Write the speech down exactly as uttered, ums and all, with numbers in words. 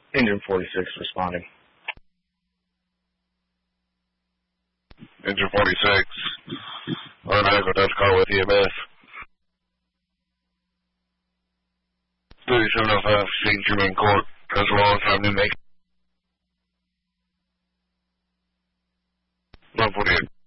Engine forty-six responding. Engine forty-six. On Echo Dutch car with E M S. thirty-seven oh five, Saint Germain Court, Reservoir, time New Macon. one forty-eight.